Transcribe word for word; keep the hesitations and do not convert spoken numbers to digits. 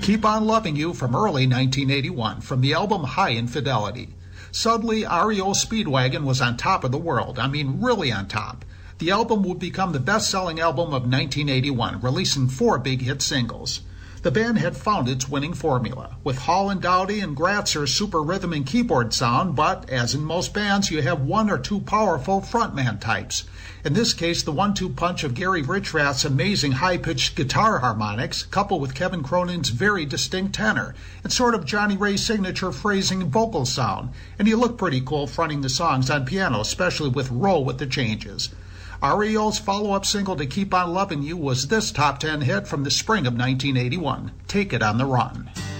Keep on Loving You from early nineteen eighty-one, from the album High Infidelity. Suddenly, R E O Speedwagon was on top of the world. I mean, really on top. The album would become the best-selling album of nineteen eighty-one, releasing four big hit singles. The band had found its winning formula, with Hall and Dowdy and Gratzer's super rhythm and keyboard sound, but, as in most bands, you have one or two powerful frontman types. In this case, the one-two punch of Gary Richrath's amazing high-pitched guitar harmonics, coupled with Kevin Cronin's very distinct tenor, and sort of Johnny Ray's signature phrasing vocal sound, and he looked pretty cool fronting the songs on piano, especially with Roll with the Changes. R E O's follow-up single to Keep on Loving You was this top ten hit from the spring of nineteen eighty-one, Take It on the Run.